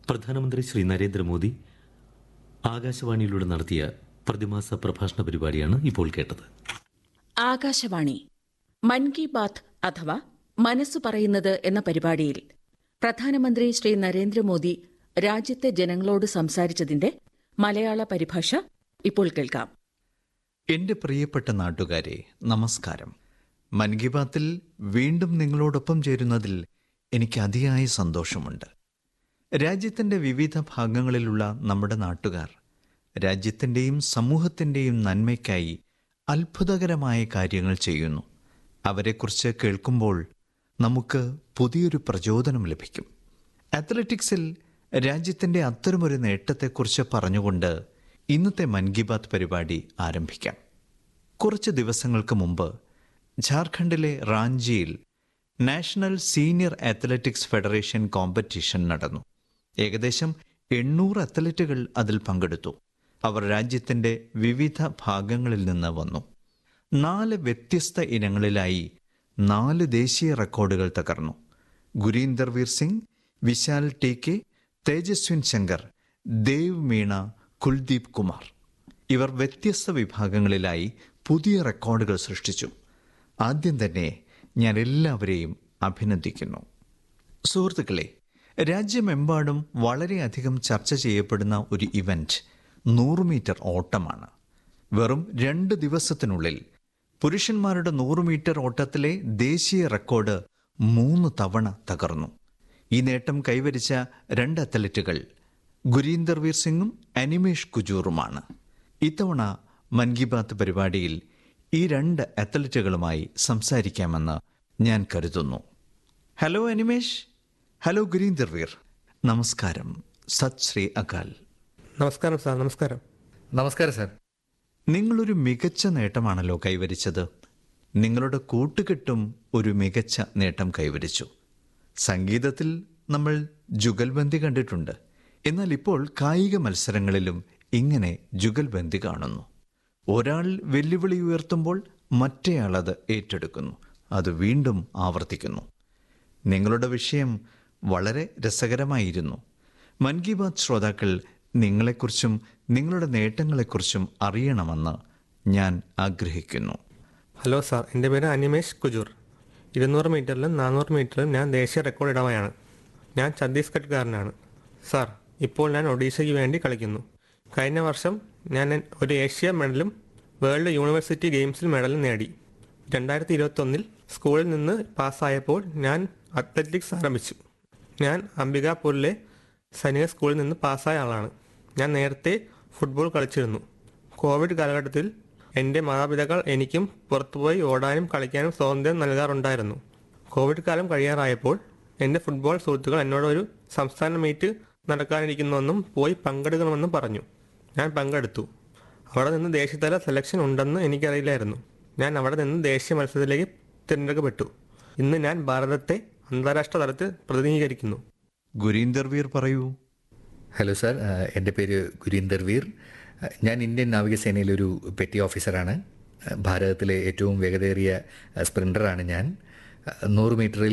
പ്രധാനമന്ത്രി ശ്രീ നരേന്ദ്രമോദി ആകാശവാണിയിലൂടെ നടത്തിയ പ്രതിമാസ പ്രഭാഷണ പരിപാടിയാണ് ഇപ്പോൾ കേട്ടത്. ആകാശവാണി മൻ കി ബാത്ത് അഥവാ മനസ്സ് പറയുന്നത് എന്ന പരിപാടിയിൽ പ്രധാനമന്ത്രി ശ്രീ നരേന്ദ്രമോദി രാജ്യത്തെ ജനങ്ങളോട് സംസാരിച്ചതിന്റെ മലയാള പരിഭാഷ ഇപ്പോൾ കേൾക്കാം. എൻ്റെ പ്രിയപ്പെട്ട നാട്ടുകാരെ, നമസ്കാരം. മൻ കി ബാത്തിൽ വീണ്ടും നിങ്ങളോടൊപ്പം ചേരുന്നതിൽ എനിക്ക് അതിയായ സന്തോഷമുണ്ട്. രാജ്യത്തിൻ്റെ വിവിധ ഭാഗങ്ങളിലുള്ള നമ്മുടെ നാട്ടുകാർ രാജ്യത്തിൻ്റെയും സമൂഹത്തിൻ്റെയും നന്മയ്ക്കായി അത്ഭുതകരമായ കാര്യങ്ങൾ ചെയ്യുന്നു. അവരെക്കുറിച്ച് കേൾക്കുമ്പോൾ നമുക്ക് പുതിയൊരു പ്രചോദനം ലഭിക്കും. അത്ലറ്റിക്സിൽ രാജ്യത്തിൻ്റെ അത്തരമൊരു നേട്ടത്തെക്കുറിച്ച് പറഞ്ഞുകൊണ്ട് ഇന്നത്തെ മൻ കി ബാത്ത് പരിപാടി ആരംഭിക്കാം. കുറച്ച് ദിവസങ്ങൾക്ക് മുമ്പ് ജാർഖണ്ഡിലെ റാഞ്ചിയിൽ national senior athletics federation competition നടന്നു. ഏകദേശം 800 അത്ലറ്റുകൾ അതിൽ പങ്കെടുത്തു. അവർ രാജ്യത്തിൻ്റെ വിവിധ ഭാഗങ്ങളിൽ നിന്ന് വന്നു. 4 വ്യത്യസ്ത ഇനങ്ങളിലായി 4 ദേശീയ റെക്കോർഡുകൾ തകർന്നു. ഗുരീന്ദർ വീർ സിംഗ്, വിശാൽ ടി കെ, തേജസ്വിൻ ശങ്കർ, ദേവ് മീണ, കുൽദീപ് കുമാർ ഇവർ വ്യത്യസ്ത വിഭാഗങ്ങളിലായി പുതിയ റെക്കോർഡുകൾ സൃഷ്ടിച്ചു. ആദ്യം തന്നെ ഞാൻ എല്ലാവരെയും അഭിനന്ദിക്കുന്നു. സുഹൃത്തുക്കളെ, രാജ്യമെമ്പാടും വളരെയധികം ചർച്ച ചെയ്യപ്പെടുന്ന ഒരു ഇവന്റ് 100 മീറ്റർ ഓട്ടമാണ്. വെറും 2 ദിവസത്തിനുള്ളിൽ പുരുഷന്മാരുടെ 100 മീറ്റർ ഓട്ടത്തിലെ ദേശീയ റെക്കോർഡ് 3 തവണ തകർന്നു. ഈ നേട്ടം കൈവരിച്ച 2 അത്ലറ്റുകൾ ഗുരീന്ദർ വീർ സിംഗും അനിമേഷ് കുജൂറുമാണ്. ഇത്തവണ മൻ കി ബാത്ത് പരിപാടിയിൽ ഈ 2 അത്ലറ്റുകളുമായി സംസാരിക്കാമെന്ന് ഞാൻ കരുതുന്നു. ഹലോ അനിമേഷ്, ഹലോ ഗുരീന്ദർ വീർ, നമസ്കാരം. സത് ശ്രീ അകാൽ. നമസ്കാരം സാർ. നമസ്കാരം സാർ. നിങ്ങളൊരു മികച്ച നേട്ടമാണല്ലോ കൈവരിച്ചത്. നിങ്ങളുടെ കൂട്ടുകെട്ടും ഒരു മികച്ച നേട്ടം കൈവരിച്ചു. സംഗീതത്തിൽ നമ്മൾ ജുഗൽബന്ദി കണ്ടിട്ടുണ്ട്. എന്നാൽ ഇപ്പോൾ കായിക മത്സരങ്ങളിലും ഇങ്ങനെ ജുഗൽബന്ദി കാണുന്നു. ഒരാൾ വെല്ലുവിളി ഉയർത്തുമ്പോൾ മറ്റേയാൾ അത് ഏറ്റെടുക്കുന്നു, അത് വീണ്ടും ആവർത്തിക്കുന്നു. നിങ്ങളുടെ വിഷയം വളരെ രസകരമായിരുന്നു. മൻ കി ബാത്ത് ശ്രോതാക്കൾ നിങ്ങളെക്കുറിച്ചും നിങ്ങളുടെ നേട്ടങ്ങളെക്കുറിച്ചും അറിയണമെന്ന് ഞാൻ ആഗ്രഹിക്കുന്നു. ഹലോ സാർ, എൻ്റെ പേര് അനിമേഷ് കുജൂർ. 200 മീറ്ററിലും 400 മീറ്ററിലും ഞാൻ ദേശീയ റെക്കോർഡ് ഇടവയാണ്. ഞാൻ ഛത്തീസ്ഗഡ്കാരനാണ്. സാർ, ഇപ്പോൾ ഞാൻ ഒഡീഷയ്ക്ക് വേണ്ടി കളിക്കുന്നു. കഴിഞ്ഞ വർഷം ഞാൻ ഒരു ഏഷ്യ മെഡലും വേൾഡ് യൂണിവേഴ്സിറ്റി ഗെയിംസിൽ മെഡലും നേടി. 2021 സ്കൂളിൽ നിന്ന് പാസ്സായപ്പോൾ ഞാൻ അത്ലറ്റിക്സ് ആരംഭിച്ചു. ഞാൻ അംബികാപൂരിലെ സൈനിക സ്കൂളിൽ നിന്ന് പാസ്സായ ആളാണ്. ഞാൻ നേരത്തെ ഫുട്ബോൾ കളിച്ചിരുന്നു. കോവിഡ് കാലഘട്ടത്തിൽ എൻ്റെ മാതാപിതാക്കൾ എനിക്കും പുറത്തുപോയി ഓടാനും കളിക്കാനും സ്വാതന്ത്ര്യം നൽകാറുണ്ടായിരുന്നു. കോവിഡ് കാലം കഴിയാറായപ്പോൾ എൻ്റെ ഫുട്ബോൾ സുഹൃത്തുക്കൾ എന്നോട് ഒരു സംസ്ഥാന മീറ്റ് നടക്കാനിരിക്കുന്നുവെന്നും പോയി പങ്കെടുക്കണമെന്നും പറഞ്ഞു. ഞാൻ പങ്കെടുത്തു. അവിടെ നിന്ന് ദേശീയതല സെലക്ഷൻ ഉണ്ടെന്ന് എനിക്കറിയില്ലായിരുന്നു. ഞാൻ അവിടെ നിന്ന് ദേശീയ മത്സരത്തിലേക്ക് തിരഞ്ഞെടുക്കപ്പെട്ടു. ഇന്ന് ഞാൻ ഭാരതത്തെ അന്താരാഷ്ട്ര തലത്തിൽ പ്രതിനിധീകരിക്കുന്നു. ഗുരീന്ദർ വീർ പറയൂ. ഹലോ സാർ, എൻ്റെ പേര് ഗുരീന്ദർ വീർ. ഞാൻ ഇന്ത്യൻ നാവികസേനയിലൊരു പെറ്റി ഓഫീസറാണ്. ഭാരതത്തിലെ ഏറ്റവും വേഗതയേറിയ സ്പ്രിൻ്ററാണ് ഞാൻ. 100 മീറ്ററിൽ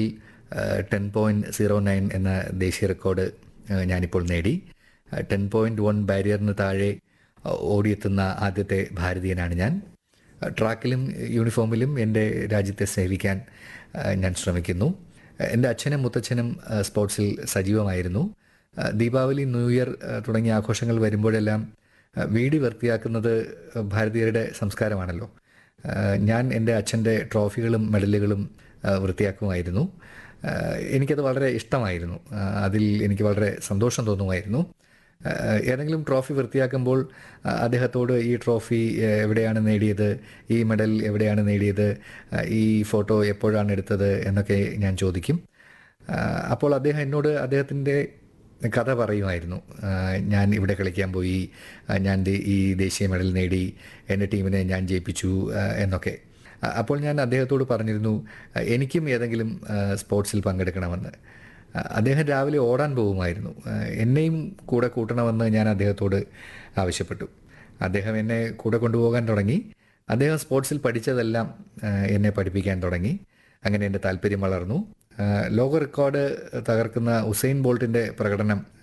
10.09 എന്ന ദേശീയ റെക്കോർഡ് ഞാനിപ്പോൾ നേടി. 10.1 ബാരിയറിന് താഴെ ഓടിയെത്തുന്ന ആദ്യത്തെ ഭാരതീയനാണ് ഞാൻ. ട്രാക്കിലും യൂണിഫോമിലും എൻ്റെ രാജ്യത്തെ സേവിക്കാൻ ഞാൻ ശ്രമിക്കുന്നു. എൻ്റെ അച്ഛനും മുത്തച്ഛനും സ്പോർട്സിൽ സജീവമായിരുന്നു. ദീപാവലി, ന്യൂ ഇയർ തുടങ്ങിയ ആഘോഷങ്ങൾ വരുമ്പോഴെല്ലാം വീട് വൃത്തിയാക്കുന്നത് ഭാരതീയരുടെ സംസ്കാരമാണല്ലോ. ഞാൻ എൻ്റെ അച്ഛൻ്റെ ട്രോഫികളും മെഡലുകളും വൃത്തിയാക്കുമായിരുന്നു. എനിക്കത് വളരെ ഇഷ്ടമായിരുന്നു. അതിൽ എനിക്ക് വളരെ സന്തോഷം തോന്നുമായിരുന്നു. ഏതെങ്കിലും ട്രോഫി വൃത്തിയാക്കുമ്പോൾ അദ്ദേഹത്തോട് ഈ ട്രോഫി എവിടെയാണ് നേടിയത്, ഈ മെഡൽ എവിടെയാണ് നേടിയത്, ഈ ഫോട്ടോ എപ്പോഴാണ് എടുത്തത് എന്നൊക്കെ ഞാൻ ചോദിക്കും. അപ്പോൾ അദ്ദേഹം എന്നോട് അദ്ദേഹത്തിൻ്റെ കഥ പറയുമായിരുന്നു. ഞാൻ ഇവിടെ കളിക്കാൻ പോയി, ഞാൻ ഈ ദേശീയ മെഡൽ നേടി, എൻ്റെ ടീമിനെ ഞാൻ ജയിപ്പിച്ചു എന്നൊക്കെ. അപ്പോൾ ഞാൻ അദ്ദേഹത്തോട് പറഞ്ഞിരുന്നു എനിക്കും ഏതെങ്കിലും സ്പോർട്സിൽ പങ്കെടുക്കണമെന്ന്. അദ്ദേഹം രാവിലെ ഓടാൻ പോകുമായിരുന്നു. എന്നെയും കൂടെ കൂട്ടണമെന്ന് ഞാൻ അദ്ദേഹത്തോട് ആവശ്യപ്പെട്ടു. അദ്ദേഹം എന്നെ കൂടെ കൊണ്ടുപോകാൻ തുടങ്ങി. അദ്ദേഹം സ്പോർട്സിൽ പഠിച്ചതെല്ലാം എന്നെ പഠിപ്പിക്കാൻ തുടങ്ങി. അങ്ങനെ എൻ്റെ താല്പര്യം വളർന്നു. ലോക റെക്കോർഡ് തകർക്കുന്ന ഉസൈൻ ബോൾട്ടിൻ്റെ പ്രകടനം